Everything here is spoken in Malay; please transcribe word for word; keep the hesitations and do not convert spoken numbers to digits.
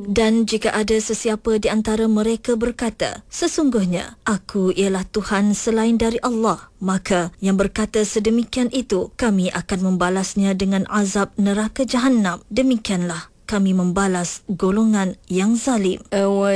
Dan jika ada sesiapa di antara mereka berkata, sesungguhnya aku ialah Tuhan selain dari Allah, maka yang berkata sedemikian itu, kami akan membalasnya dengan azab neraka Jahannam. Demikianlah kami membalas golongan yang zalim.